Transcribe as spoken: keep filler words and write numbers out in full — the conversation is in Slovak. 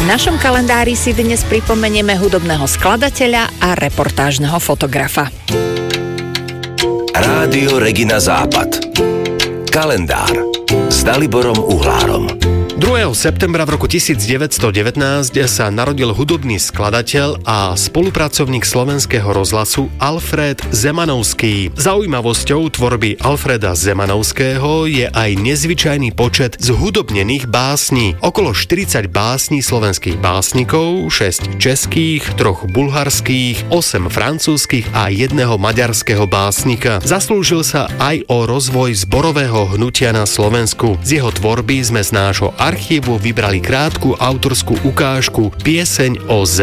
V našom kalendári si dnes pripomenieme hudobného skladateľa a reportážneho fotografa. Rádio Regina Západ. Kalendár s Daliborom Uhlárom. druhého septembra v roku devätnásťstodevätnásť sa narodil hudobný skladateľ a spolupracovník Slovenského rozhlasu Alfred Zemanovský. Zaujímavosťou tvorby Alfreda Zemanovského je aj nezvyčajný počet zhudobnených básní. Okolo štyridsať básní slovenských básnikov, šesť českých, troch bulharských, osem francúzskych a jedného maďarského básnika. Zaslúžil sa aj o rozvoj zborového hnutia na Slovensku. Z jeho tvorby sme z nášho archívu vybrali krátku autorskú ukážku Pieseň o zemi.